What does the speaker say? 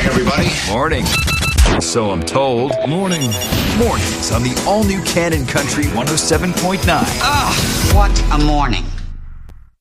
everybody. Morning. So I'm told. Morning. Mornings on the all-new Cannon Country 107.9. What a morning.